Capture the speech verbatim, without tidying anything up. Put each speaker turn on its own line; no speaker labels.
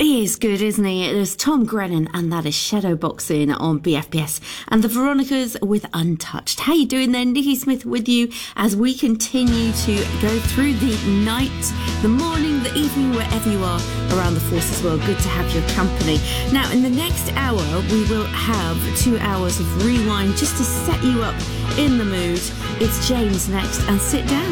He is good, isn't he? There's Tom Grennan, and that is Shadowboxing on B F B S, and the Veronicas with Untouched. How you doing there? Nikki Smith with you as we continue to go through the night, the morning, the evening, wherever you are around the Forces world. Good to have your company. Now, in the next hour, we will have two hours of rewind just to set you up in the mood. It's James next, and sit down.